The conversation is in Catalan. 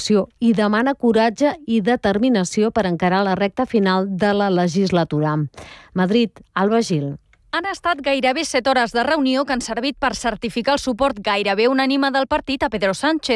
situació i demana coratge i determinació per encarar la recta final de la legislatura. Madrid, Alba Gil. Han estat gairebé 7 hores de reunió que han servit per certificar el suport gairebé unànime del partit a Pedro Sánchez.